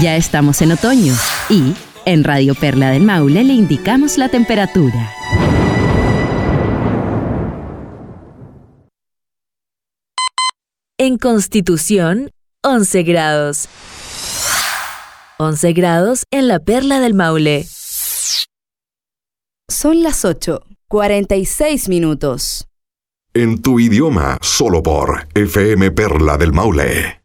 Ya estamos en otoño y en Radio Perla del Maule le indicamos la temperatura. En Constitución, 11 grados. 11 grados en la Perla del Maule. Son las 8:46 minutos. En tu idioma, solo por FM Perla del Maule.